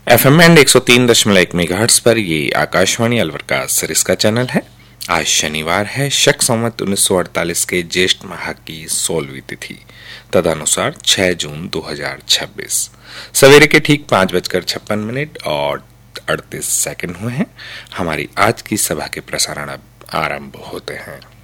FM and 103.1 megahertz पर ये आकाशवाणी अलवर का सरिस का चैनल है। आज शनिवार है, शक संवत 1948 के ज्येष्ठ माह की 16वीं तिथि, तदनुसार 6 जून 2026। सवेरे के ठीक 5:56 और 38 सेकंड हुए हैं। हमारी आज की सभा के प्रसारण अब आरंभ होते हैं।